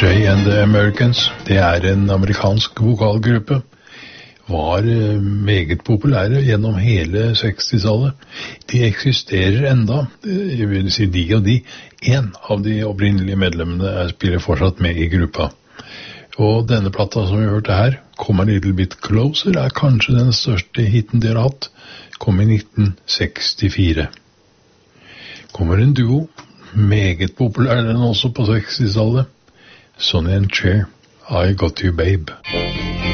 Jay and the Americans, det en amerikansk vokalgruppe, var meget populære gjennom hele 60-tallet. De eksisterer enda, jeg vil si de og de. En av de opprinnelige medlemmene spiller fortsatt med i gruppa. Og denne platta som vi hørte her, Come a Little Bit Closer, kanskje den største hiten de har hatt. Kom i 1964. Kommer en duo, meget populær den også på 60-tallet. Sonny and Cher, I Got You Babe.